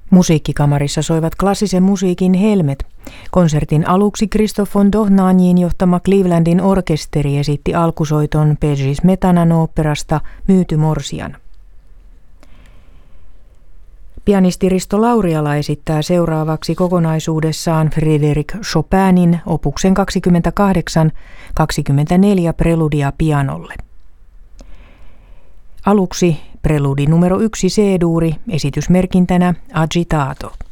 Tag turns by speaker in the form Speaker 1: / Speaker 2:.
Speaker 1: Musiikkikamarissa soivat klassisen musiikin helmet. Konsertin aluksi Christophe von Dohnanyin johtama Clevelandin orkesteri esitti alkusoiton Peggy Smetanan oopperasta Myyty morsian. Pianisti Risto Lauriala esittää seuraavaksi kokonaisuudessaan Frédéric Chopinin opuksen 24 preludia pianolle. Aluksi preludi numero 1 C-duuri, esitysmerkintänä agitato.